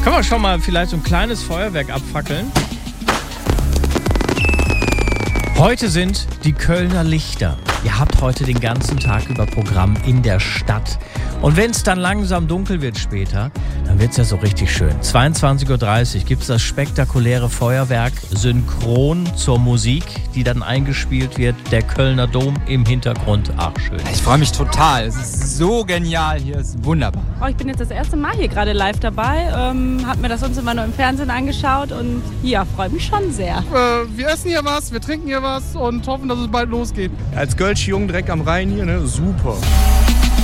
Können wir schon mal vielleicht so ein kleines Feuerwerk abfackeln? Heute sind die Kölner Lichter. Ihr habt heute den ganzen Tag über Programm in der Stadt. Und wenn es dann langsam dunkel wird später, dann wird es ja so richtig schön. 22.30 Uhr gibt es das spektakuläre Feuerwerk synchron zur Musik, die dann eingespielt wird. Der Kölner Dom im Hintergrund. Ach, schön. Ich freue mich total. Es ist so genial hier. Es ist wunderbar. Oh, ich bin jetzt das erste Mal hier gerade live dabei. Hab mir das sonst immer nur im Fernsehen angeschaut und ja, freue mich schon sehr. Wir essen hier was, wir trinken hier was und hoffen, dass es bald losgeht. Als Kölsch Jung direkt am Rhein hier, ne? Super.